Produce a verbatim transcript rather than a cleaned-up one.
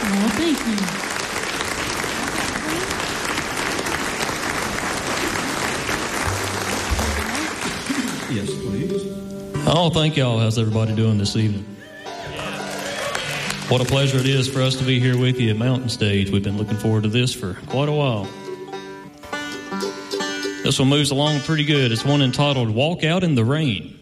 Oh, thank you. Yes, please. Oh, thank y'all. How's everybody doing this evening? What a pleasure it is for us to be here with you at Mountain Stage. We've been looking forward to this for quite a while. This one moves along pretty good. It's one entitled Walk Out in the Rain.